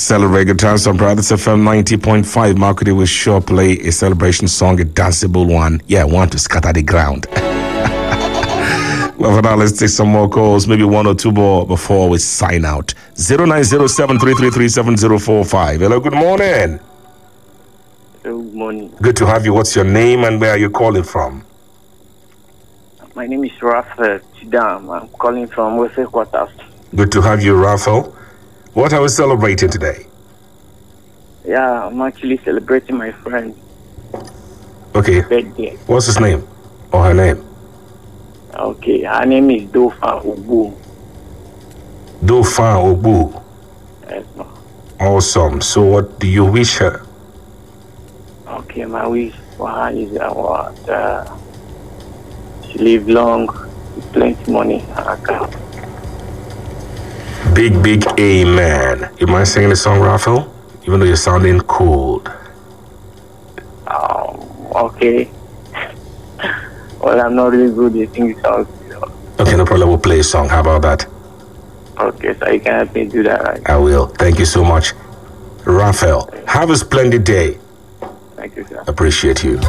Celebrate good times on Brothers FM 90.5. Marketing will sure play a celebration song, a danceable one. Yeah, one to scatter the ground. Well, for now, let's take some more calls, maybe one or two more before we sign out. 0907-333-7045. Hello, good morning. Good morning. Good to have you. What's your name and where are you calling from? My name is Raphael Chidam. I'm calling from West Quarters. Good to have you, Raphael. What are we celebrating today? Yeah, I'm actually celebrating my friend's Okay. birthday. What's his name or her name? Okay, her name is Dofa Ubu. Dofa Obu. Yes, ma'am. Awesome. So what do you wish her? Okay, my wish for her is that she live long with plenty money in her account. Big, big amen. You mind singing the song, Raphael? Even though you're sounding cold. Okay. Well, I'm not really good at singing songs. Okay, no problem. We'll play a song. How about that? Okay, so you can help me do that, right? I will. Thank you so much. Raphael, have a splendid day. Thank you, sir. Appreciate you.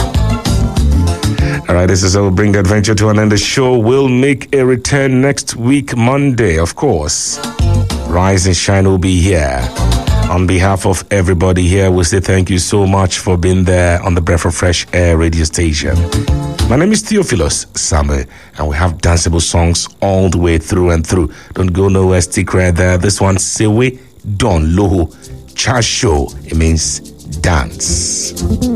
All right, this is how we'll bring the adventure to an end. The show will make a return next week, Monday, of course. Rise and Shine will be here. On behalf of everybody here, we say thank you so much for being there on the Breath of Fresh Air radio station. My name is Theophilus Samuel, and we have danceable songs all the way through and through. Don't go nowhere, stick right there. This one, Sewe Don Loho Cha Show. It means dance.